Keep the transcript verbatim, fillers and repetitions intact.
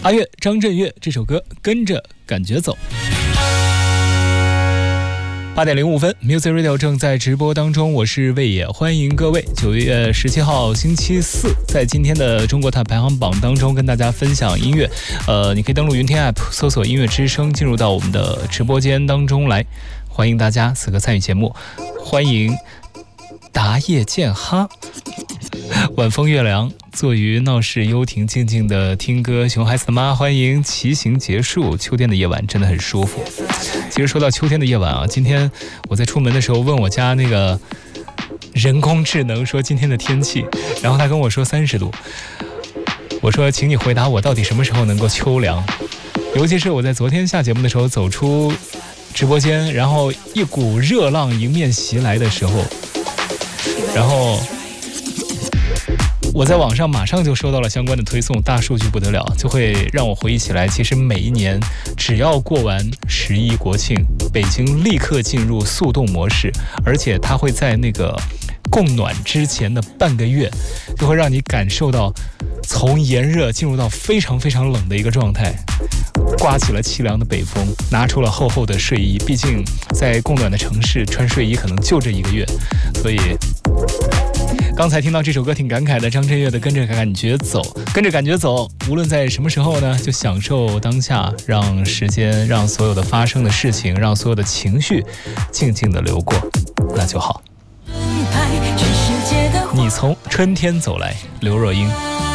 阿月张震岳这首歌跟着感觉走。八点零五分 Music Radio 正在直播当中，我是魏野，欢迎各位。九月十七号星期四，在今天的中国塔排行榜当中跟大家分享音乐。呃，你可以登录云天 App 搜索音乐之声，进入到我们的直播间当中来，欢迎大家此刻参与节目。欢迎达叶剑哈，晚风月凉，坐于闹市幽亭，静静的听歌。熊孩子的妈，欢迎骑行结束。秋天的夜晚真的很舒服。其实说到秋天的夜晚啊，今天我在出门的时候问我家那个人工智能说今天的天气，然后他跟我说三十度。我说请你回答我到底什么时候能够秋凉。尤其是我在昨天下节目的时候走出直播间，然后一股热浪迎面袭来的时候，然后我在网上马上就收到了相关的推送，大数据不得了，就会让我回忆起来，其实每一年只要过完十一国庆，北京立刻进入速冻模式，而且它会在那个供暖之前的半个月，就会让你感受到从炎热进入到非常非常冷的一个状态，刮起了凄凉的北风，拿出了厚厚的睡衣，毕竟在供暖的城市穿睡衣可能就这一个月，所以刚才听到这首歌挺感慨的，张震岳的跟着感觉走，跟着感觉走，无论在什么时候呢，就享受当下，让时间，让所有的发生的事情，让所有的情绪静静的流过，那就好。你从春天走来，刘若英。